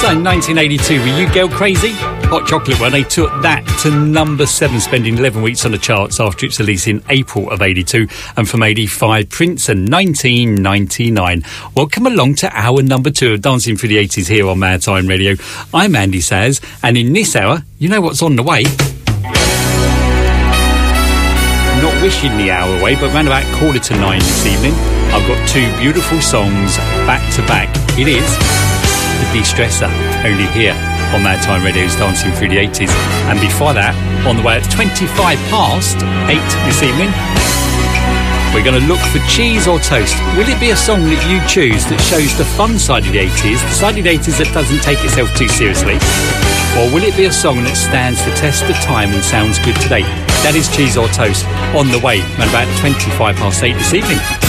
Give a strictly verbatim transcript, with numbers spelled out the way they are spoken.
So in nineteen eighty-two, were you girl crazy? Hot Chocolate One, they took that to number seven, spending eleven weeks on the charts after its release in April of eighty-two. And from eighty-five, Prince and nineteen ninety-nine. Welcome along to hour number two of Dancing Through the eighties here on Mad Time Radio. I'm Andy Saz, and in this hour, you know what's on the way. Not wishing the hour away, but round about quarter to nine this evening, I've got two beautiful songs back to back. It is The De-Stressor, only here on Mad Time Radio's Dancing Through the eighties. And before that, on the way at twenty-five past eight this evening, we're going to look for Cheese or Toast. Will it be a song that you choose that shows the fun side of the eighties, the side of the eighties that doesn't take itself too seriously? Or will it be a song that stands the test of time and sounds good today? That is Cheese or Toast on the way, around about twenty-five past eight this evening.